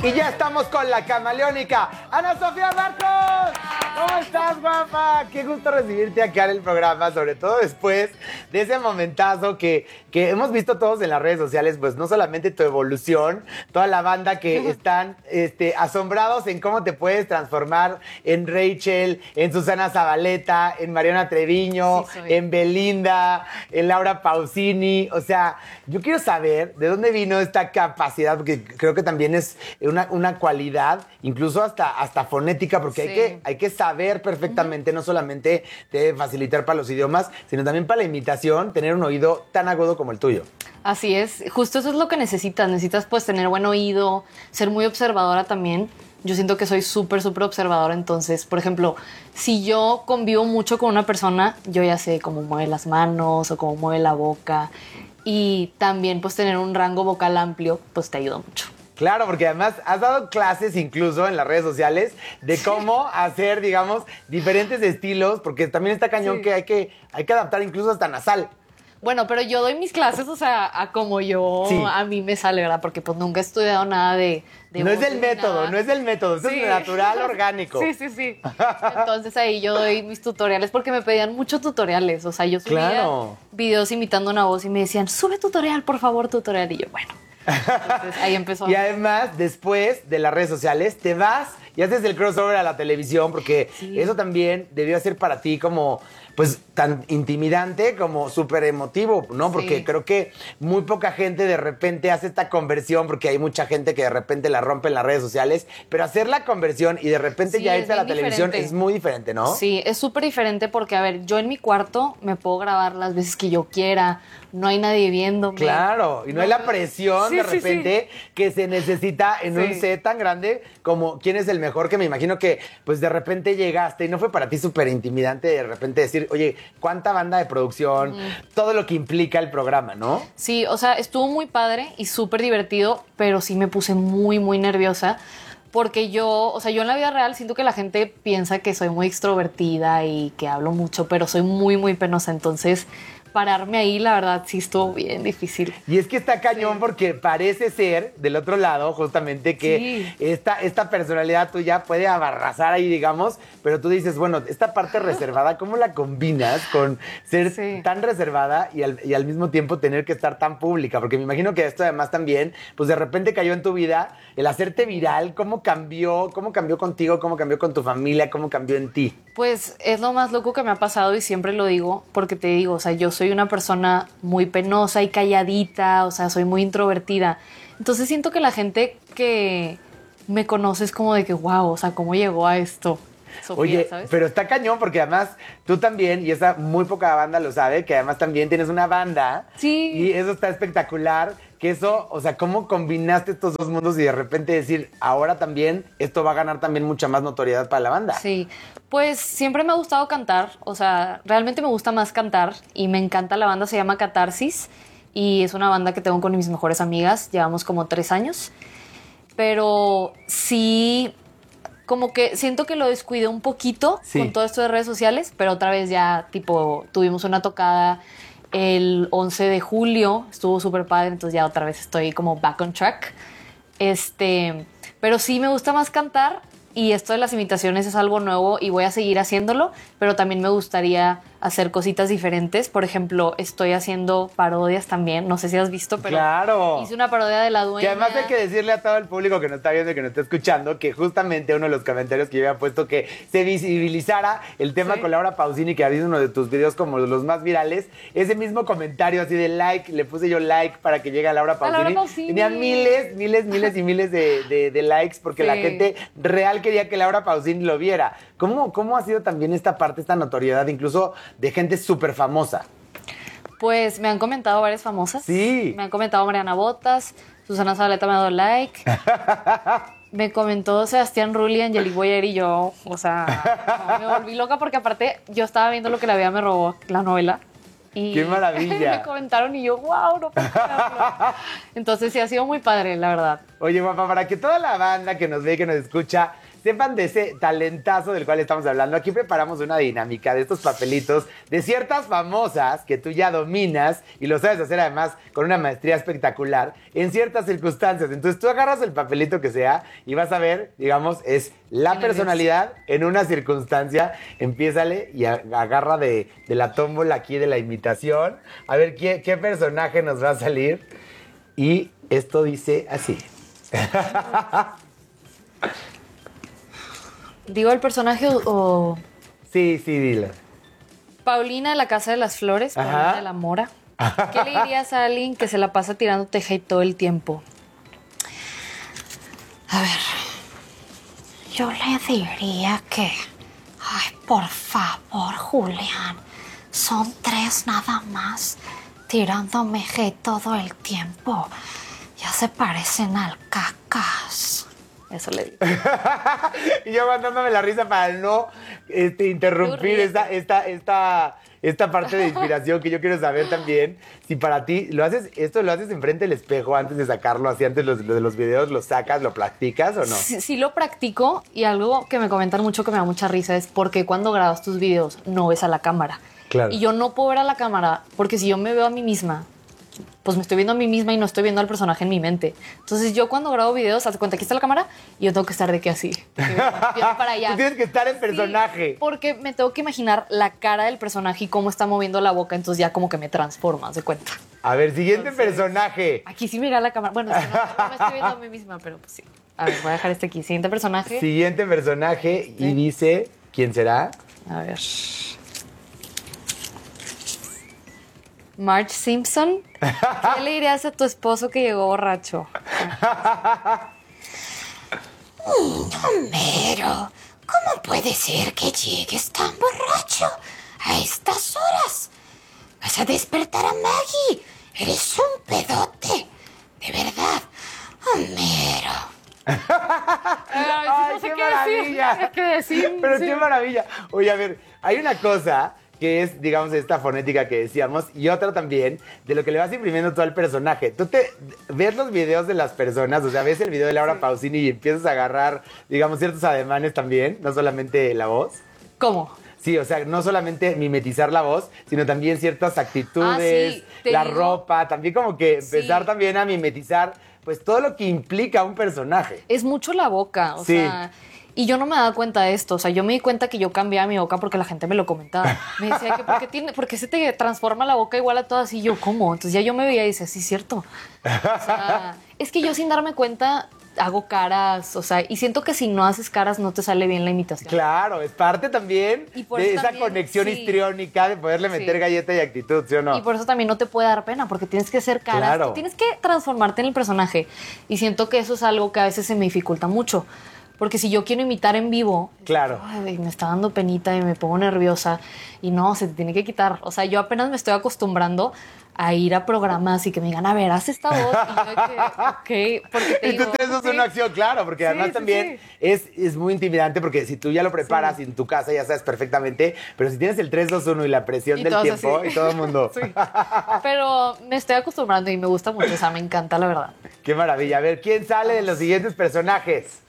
Y ya estamos con la camaleónica Ana Sofía Marcos. ¿Cómo estás, guapa? Qué gusto recibirte acá en el programa, sobre todo después de ese momentazo que hemos visto todos en las redes sociales, pues no solamente tu evolución, toda la banda que están asombrados en cómo te puedes transformar en Rachel, en Susana Zabaleta, en Mariana Treviño, Sí, soy. en Belinda, en Laura Pausini. O sea, yo quiero saber de dónde vino esta capacidad, porque creo que también es una cualidad, incluso hasta fonética, porque Sí. hay que saber perfectamente, no solamente te debe facilitar para los idiomas, sino también para la imitación, tener un oído tan agudo como el tuyo. Así es, justo eso es lo que necesitas. Necesitas pues tener buen oído, ser muy observadora también. Yo siento que soy súper observadora, entonces, por ejemplo, si yo convivo mucho con una persona, yo ya sé cómo mueve las manos o cómo mueve la boca, y también pues tener un rango vocal amplio pues te ayuda mucho. Claro, porque además has dado clases incluso en las redes sociales de cómo hacer, digamos, diferentes estilos, porque también está cañón Sí. que hay que adaptar incluso hasta nasal. Bueno, pero yo doy mis clases, o sea, a como yo, Sí. a mí me sale, ¿verdad? Porque pues nunca he estudiado nada de No es voces del ni método, nada. no es del método, esto Sí. es natural, orgánico. Sí. Entonces ahí yo doy mis tutoriales porque me pedían muchos tutoriales. O sea, yo subía Claro. videos imitando una voz y me decían, sube tutorial, por favor, tutorial. Y yo, bueno. Entonces ahí empezó. Y además, después de las redes sociales, te vas y haces el crossover a la televisión, porque Sí. eso también debió ser para ti como, pues, tan intimidante como súper emotivo, ¿no? Porque Sí. creo que muy poca gente de repente hace esta conversión, porque hay mucha gente que de repente la rompe en las redes sociales, pero hacer la conversión y de repente Sí, ya es irte a la bien televisión diferente. es muy diferente, ¿no? Sí, es súper diferente porque, a ver, yo en mi cuarto me puedo grabar las veces que yo quiera, no hay nadie viéndome. Claro, y no hay la presión Sí, de sí, repente que se necesita en un Sí. set tan grande como quién es el mejor, que me imagino que pues de repente llegaste y no fue para ti súper intimidante de repente decir, oye, cuánta banda de producción, todo lo que implica el programa, ¿no? Sí, o sea, estuvo muy padre y súper divertido, pero sí me puse muy nerviosa porque yo, o sea, yo en la vida real siento que la gente piensa que soy muy extrovertida y que hablo mucho, pero soy muy penosa, entonces pararme ahí, la verdad, sí estuvo bien difícil. Y es que está cañón porque parece ser, del otro lado, justamente que esta personalidad tuya puede abarrasar ahí, digamos, pero tú dices, bueno, esta parte reservada, ¿cómo la combinas con ser Sí. tan reservada y al mismo tiempo tener que estar tan pública? Porque me imagino que esto además también, pues de repente cayó en tu vida el hacerte viral. ¿Cómo cambió contigo? ¿Cómo cambió con tu familia? ¿Cómo cambió en ti? Pues es lo más loco que me ha pasado y siempre lo digo porque te digo, o sea, yo soy una persona muy penosa y calladita, o sea, soy muy introvertida. Entonces siento que la gente que me conoce es como de que, wow, o sea, ¿cómo llegó a esto? Sofía, Oye, ¿sabes? pero está cañón porque además tú también, y esa muy poca banda lo sabe, que además también tienes una banda. Sí. Y eso está espectacular. Que eso, o sea, ¿cómo combinaste estos dos mundos y de repente decir, ahora también esto va a ganar también mucha más notoriedad para la banda? Sí, pues siempre me ha gustado cantar, o sea, realmente me gusta más cantar y me encanta la banda, se llama Catarsis y es una banda que tengo con mis mejores amigas, llevamos como 3 años, pero sí, como que siento que lo descuidé un poquito Sí. con todo esto de redes sociales, pero otra vez ya, tipo, tuvimos una tocada el 11 de julio, estuvo súper padre, entonces ya otra vez estoy como back on track. Pero sí me gusta más cantar y esto de las imitaciones es algo nuevo y voy a seguir haciéndolo, pero también me gustaría hacer cositas diferentes. Por ejemplo, estoy haciendo parodias también, no sé si has visto, pero Claro. hice una parodia de La Dueña. Que además hay que decirle a todo el público que nos está viendo y que nos está escuchando que justamente uno de los comentarios que yo había puesto que se visibilizara el tema Sí. con Laura Pausini, que ha sido uno de tus videos como los más virales, ese mismo comentario así de like, le puse yo like para que llegue a Laura Pausini. Laura Pausini. Tenía miles y miles de likes porque Sí. la gente real quería que Laura Pausini lo viera. ¿Cómo ha sido también esta parte, esta notoriedad, incluso de gente súper famosa? Pues me han comentado varias famosas. Sí. Me han comentado Mariana Botas, Susana Zabaleta me ha dado like. Me comentó Sebastián Rulli, Angelique Boyer y yo, o sea, no, me volví loca porque aparte yo estaba viendo Lo que la vida me robó, la novela. Y ¡Qué maravilla! me comentaron y yo, wow, no puedo creerlo. Entonces sí, ha sido muy padre, la verdad. Oye, guapa, para que toda la banda que nos ve y que nos escucha sepan de ese talentazo del cual estamos hablando. Aquí preparamos una dinámica de estos papelitos de ciertas famosas que tú ya dominas y lo sabes hacer además con una maestría espectacular en ciertas circunstancias. Entonces tú agarras el papelito que sea y vas a ver, digamos, es la personalidad en una circunstancia. Empiézale y agarra de la tómbola aquí de la imitación. A ver qué personaje nos va a salir. Y esto dice así. ¿Digo el personaje o...? Sí, dilo. Paulina de la Casa de las Flores, Paulina de la Mora. ¿Qué le dirías a alguien que se la pasa tirándote hate todo el tiempo? A ver, yo le diría que... Ay, por favor, Julián. Son 3 nada más, tirándome hate todo el tiempo. Ya se parecen al cacas. Eso le digo. Y yo aguantándome la risa para no interrumpir esta parte de inspiración que yo quiero saber también. Si para ti esto lo haces enfrente del espejo antes de sacarlo, así antes de los videos, lo sacas, lo practicas o no. Sí lo practico y algo que me comentan mucho que me da mucha risa es porque cuando grabas tus videos no ves a la cámara. Claro. Y yo no puedo ver a la cámara porque si yo me veo a mí misma, pues me estoy viendo a mí misma y no estoy viendo al personaje en mi mente. Entonces yo cuando grabo videos, hazte cuenta, aquí está la cámara y yo tengo que estar de que así, viendo para allá. Tú tienes que estar en personaje. Sí, porque me tengo que imaginar la cara del personaje y cómo está moviendo la boca, entonces ya como que me transforma, haz de cuenta. A ver, siguiente personaje. Aquí sí mira la cámara. Bueno, es que no me estoy viendo a mí misma, pero pues sí. A ver, voy a dejar este aquí. Siguiente personaje. Siguiente personaje y dice, ¿quién será? A ver. Marge Simpson. ¿Qué le dirías a tu esposo que llegó borracho? Homero, ¿cómo puede ser que llegues tan borracho a estas horas? Vas a despertar a Maggie. Eres un pedote. De verdad. Homero. ¡Ay, no sé qué qué decir. maravilla! ¿Qué decir? Pero Sí. qué maravilla. Oye, a ver, hay una cosa que es, digamos, esta fonética que decíamos, y otra también, de lo que le vas imprimiendo tú al personaje. Tú te ves los videos de las personas, o sea, ves el video de Laura Pausini y empiezas a agarrar, digamos, ciertos ademanes también, no solamente la voz. ¿Cómo? Sí, o sea, no solamente mimetizar la voz, sino también ciertas actitudes, sí, te la digo. ropa, también como que empezar Sí. también a mimetizar, pues, todo lo que implica un personaje. Es mucho la boca, o Sí. sea... Y yo no me daba cuenta de esto, o sea, yo me di cuenta que yo cambiaba mi boca porque la gente me lo comentaba. Me decía que ¿por qué se te transforma la boca igual a todas? Y yo, ¿cómo? Entonces ya yo me veía y decía, sí, cierto. O sea, es que yo sin darme cuenta hago caras, o sea, y siento que si no haces caras no te sale bien la imitación. Claro, es parte también Y por de eso esa también, conexión sí. histriónica de poderle meter Sí. galleta y actitud, ¿sí o no? Y por eso también no te puede dar pena, porque tienes que hacer caras, Claro. tienes que transformarte en el personaje. Y siento que eso es algo que a veces se me dificulta mucho. Porque si yo quiero imitar en vivo, Claro. ay, me está dando penita y me pongo nerviosa y no, se te tiene que quitar. O sea, yo apenas me estoy acostumbrando a ir a programas y que me digan, a ver, haz esta voz. Y yo de que, ok, porque te Y digo, tú tienes ok. una acción, claro, porque Sí, además sí, también sí. es muy intimidante porque si tú ya lo preparas en tu casa ya sabes perfectamente, pero si tienes el 3, 2, 1 y la presión Y del todos tiempo así. y todo el mundo. Sí. Pero me estoy acostumbrando y me gusta mucho, o sea, me encanta, la verdad. Qué maravilla. A ver, ¿quién sale de los siguientes personajes?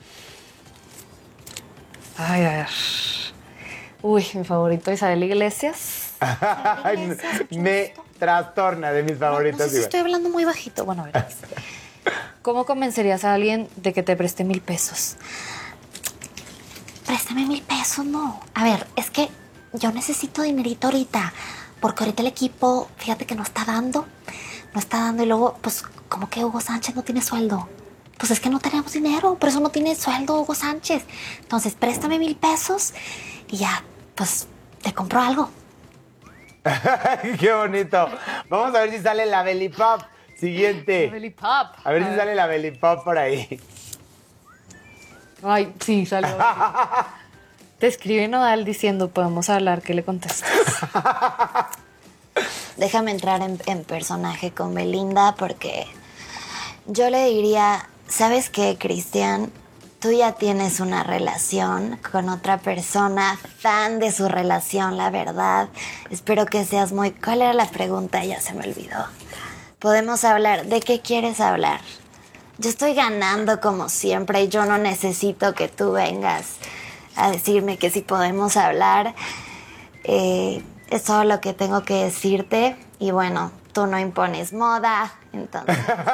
Ay, a ver. Uy, mi favorito, Isabel Iglesias. Ay, me trastorna de mis favoritos. No sé si igual. estoy hablando muy bajito. Bueno, a ver. ¿Cómo convencerías a alguien de que te preste 1,000 pesos? Préstame 1,000 pesos, no. A ver, es que yo necesito dinerito ahorita. Porque ahorita el equipo, fíjate que no está dando. No está dando y luego, pues, como que Hugo Sánchez no tiene sueldo. Pues es que no tenemos dinero, por eso no tiene sueldo Hugo Sánchez. Entonces, préstame 1,000 pesos y ya, pues, te compro algo. Qué bonito. Vamos a ver si sale la belly pop. Siguiente. Belly Pop. A ver si sale la belly pop por ahí. Ay, sí, salió. Te escribe Nodal diciendo, podemos hablar, ¿qué le contestas? Déjame entrar en personaje con Belinda porque yo le diría, ¿sabes qué, Cristian? Tú ya tienes una relación con otra persona, fan de su relación, la verdad. Espero que seas muy... ¿Cuál era la pregunta? Ya se me olvidó. Podemos hablar. ¿De qué quieres hablar? yo estoy ganando como siempre y yo no necesito que tú vengas a decirme que si podemos hablar. Es todo lo que tengo que decirte. Y bueno, tú no impones moda, entonces...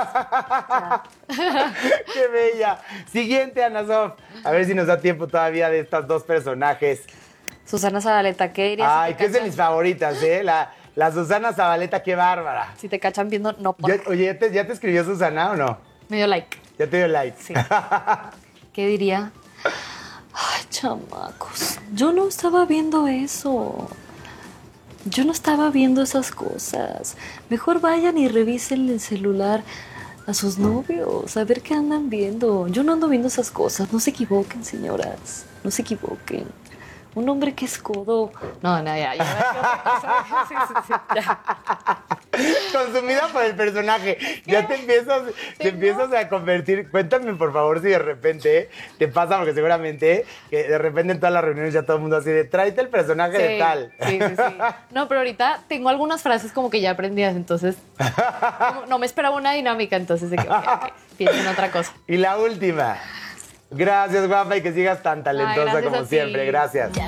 ¡Qué bella! Siguiente, Ana Sof. A ver si nos da tiempo todavía de estos dos personajes. Susana Zabaleta, ¿qué dirías? Ay, si que te es de cachan? mis favoritas, ¿eh? La Susana Zabaleta, qué bárbara. Si te cachan viendo, no por... Oye, ¿ya te escribió Susana o no? Me dio like. Ya te dio like. Sí. ¿Qué diría? Ay, chamacos, yo no estaba viendo eso. Yo no estaba viendo esas cosas. Mejor vayan y revisen el celular a sus novios, a ver qué andan viendo. Yo no ando viendo esas cosas. No se equivoquen, señoras. No se equivoquen. Un hombre que es codo... No, ya. Sí, ya. Consumida por el personaje. Ya te empiezas a convertir. Cuéntame, por favor, si de repente te pasa, porque seguramente que de repente en todas las reuniones ya todo el mundo así de tráete el personaje de tal. Sí. No, pero ahorita tengo algunas frases como que ya aprendidas, entonces no me esperaba una dinámica, entonces de que ok, pienso en otra cosa. Y la última. Gracias, guapa, y que sigas tan talentosa gracias como a ti. siempre. Gracias.